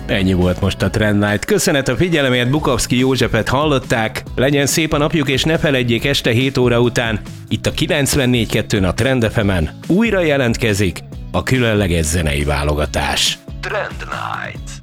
Ennyi volt most a Trend Night. Köszönet a figyelemért, Bukovszki Józsefet hallották. Legyen szép a napjuk, és ne feledjék, este 7 óra után itt a 94.2-n a Trend FM-en újra jelentkezik a különleges zenei válogatás. Trend Night.